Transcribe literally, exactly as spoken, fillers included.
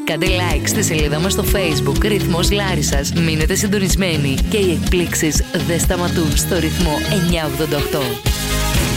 Κάντε like στη σελίδα μας στο Facebook Ρυθμός Λάρισσας. Μείνετε συντονισμένοι και οι εκπλήξεις δεν σταματούν στο ρυθμό εννιακόσια ογδόντα οκτώ.